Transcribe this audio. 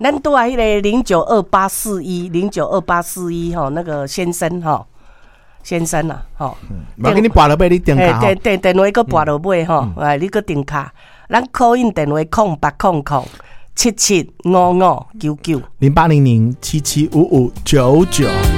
咱拄啊迄个092841092841吼，那个先生吼，先生啊吼， 我给你拨落尾你电卡吼， 电话搁拨落尾吼，哎，你搁电卡，咱 call in 电话0800775599，0800775599。